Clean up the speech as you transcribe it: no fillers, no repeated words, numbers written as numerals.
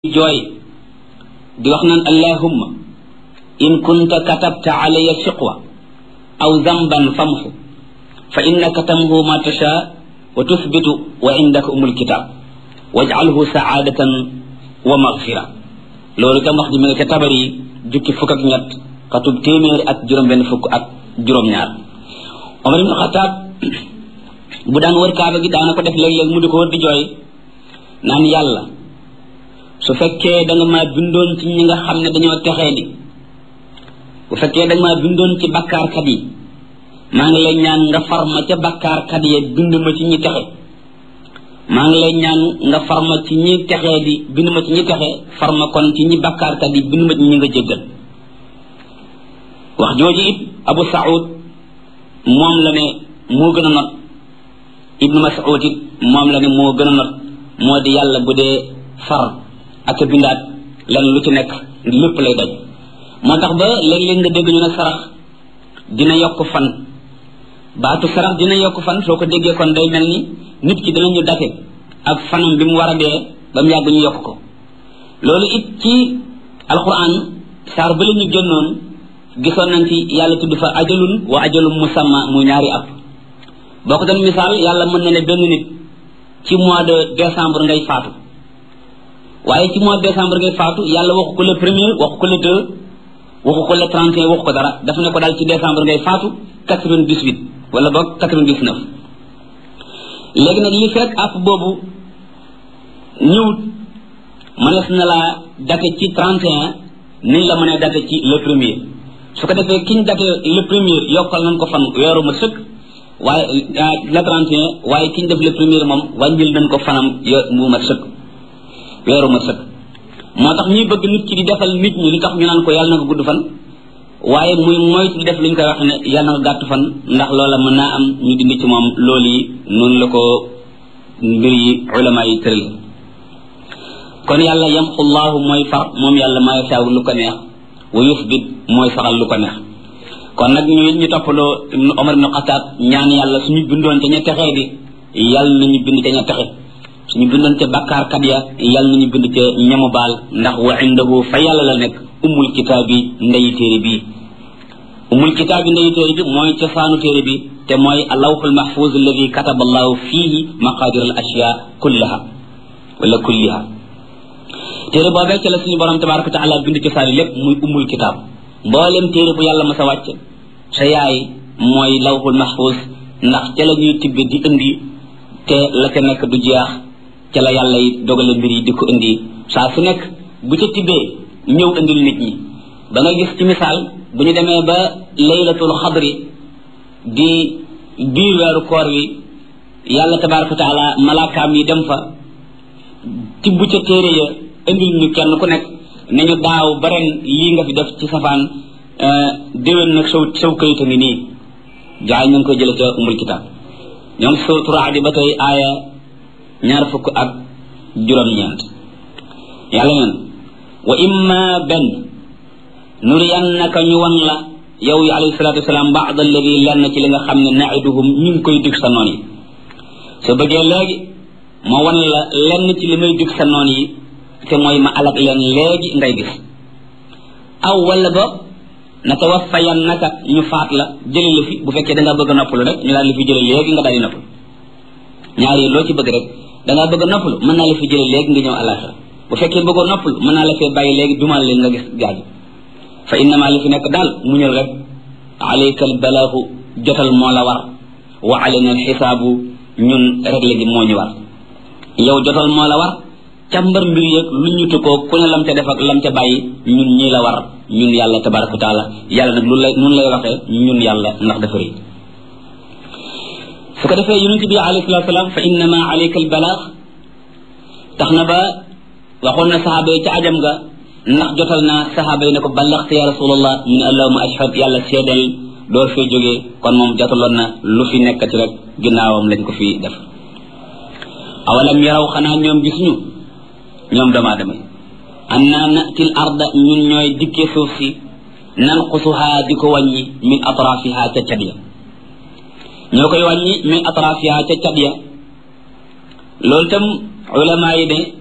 jooy di wax naan allahumma in kunta katabta alayya shiqwa aw zamban famhu fa innaka tamhu ma tasha wa tuthbitu wa indaka umul kitab waj'alhu sa'adatan wa maghfira loolu tam wax ji mi nga ca tabari jukki fukk ak ñett xatub téeméer ak juróom benn fukk ak juróom ñaar Omar ibn Khattab bu daan wër kaaba gi daana ko def léeg-léeg mu di ko wër di jooy naan yàlla su fekkee da nga maa bindoon ci ñi nga xam ne dañoo texee di bu fekkee da nga maa bindoon ci bakkaarkat yi maa ngi lay ñaan nga far ma ca bakkaarkat yi bind ma ci ñi texe maa ngi lay ñaan nga far ma ci ñi texee di bind ma ci ñi texe far ma kon ci ñi bakkaarkat yi bind ma ci ñi nga jéggal wax jooju it Abu Saoud moom la ne moo gën a not Ibnu Mas'ud it moom la ne moo gën a not moo di yàlla bu dee far ak bindaat lan lu ci nekk lépp lay daj moo tax ba léeg-léeg nga dégg ñu ne sarax dina yokk fan baatu sarax dina yokk fan soo ko déggee kon day mel ni nit ki dinañu date ak fanam bi mu war a dee ba mu yàgg ñu yokk ko loolu it ci alquran saar ba la ñu génnoon gisoon nañ ci yàlla tudd fa ajalun wa ajalum musamma muy ñaari at boo ko doon misaal yàlla mën na ne benn nit ci mois de décembre ngay faatu waaye ci mois de décembre ngay faatu yàlla waxu ko le premier waxu ko le deux waxu ko le 31 waxu ko dara dafa ne ko daal ci décembre ngay faatu 98 wala boog 99 léegi nag li fekk app boobu ñëwut mënees na laa date ci 31 niñ la mën a date ci le premier su ko defee kiñ date le premier yokkal nañ ko fan weeru ma sëkk waaye le 31 waaye kiñ def le premier moom wàññil nañ ko fanam mu ma sëkk weeru ma sëkk moo tax ñuy bëgg nit ki di defal nit ñi li tax ñu naan ko yàlla na nga gudd fan waaye muy moytu di def li ñu koy wax ne yàlla na nga gàtt fan ndax loola mën naa am ñu dindi ci moom loolu yi noonu la ko mbir yi ulama yi tëral kon yàlla yamxu llaahu mooy far moom yàlla maa yashaa lu ko neex wa yusbit mooy saxal lu ko neex kon nag ñu toppaloo Omar ibn Khattab ñaan yàlla suñu bindoon ca ña texee di yàlla nañu bind ca ña texe suñu bindoon ca bakkaarkat ya yàlla nañu bind ca ñamu baal ndax wa indahu fa yàlla la nekk umul kitaab bi ndeyi téere bi umul kitaab bi ndeyi téere bi mooy cosaanu téere bi te mooy allawhul mahfuz alladi kataba allahu fihi maqadir al ashya kullaha wala kulliha téere boobee ca la suñu borom tabaraka wa taala bind cosaani lépp muy umul kitaab mboolem téere bu yàlla ma sa wàcc sa yaay mooy lawhul mahfuz ndax ca la ñuy tibbe di indi te la ca nekk du jeex ca la yàlla yi dogale mbir yi di ko indi saa su nekk bu ca tibbee ñëw indil nit ñi ba nga gis ci misaal bu ñu demee ba laylatul xadri di biir weeru koor wi yàlla tabaraka wa taala malaakaam yi dem fa tibb ca téere ya indil ñu kenn ku nekk ne ñu daaw ba ren lii nga fi def ci safaan déwén nag saw kayita ngi nii jaay ñu ngi koy jële ca umul kitaab ñoom suuratu Ra'd ba tey aaya 20 ak juróom-ñeent yàlla neen wa imma benn nuriyannaka ñu wan la yow yi alayhi salaatu wasalaam ba'd alladi lenn ci li nga xam ne na'iduhum ñu ngi koy dig sa noon yi soo bëggee léegi ma wan la lenn ci li may dig sa noon yi te mooy ma alak leen léegi ngay gis aw wala ba natawaffayannaka ñu faat la jële la fi bu fekkee da ngaa bëgg a noppalu rek ñu daal la fi jële léegi nga daal di noppalu ñaar yi loo ci bëgg rek da ngaa bëgg a noppalu mën naa la fi jële léegi nga ñëw àllaaxira bu fekkee bëggoo noppalu mën naa la fee bàyyi léegi dumal leen nga gis gaañu fa innama li fi nekk daal muñal rek alayka al balaagu jotal moo la war wa alayna al xisaabu ñun réglé gi moo ñu war yow jotal moo la war càmbar mbir yëg lu ñu tukkoo ku ne lam ca def ak lam ca bàyyi ñun ñii la war ñun yàlla tabaraka wa taala yàlla nag nun lay waxee ñun yàlla ndax dafa rëy su ko defee yonent bi alayhi salaatu salaam fa innama alayka al balaag tax na ba waxoon na saxaaba yi ca ajam ga ndax jotal naa saxaaba yi ne ko ballaxte ya rasulallah mu ne allahumma ashhad yàlla seedal door fee jógee kon moom jotaloon na lu fi nekk ci rek ginnaawam lañ ko fi def awalam yaraw xanaa ñoom gisuñu ñoom doomu aadama yi anna natil arda ñun ñooy dikkee suuf si nanqusuha di ko wàññi min atrafiha ca cat ya ñoo koy wàññi min atrafiha ca cat ya loolu tam ulama yi ne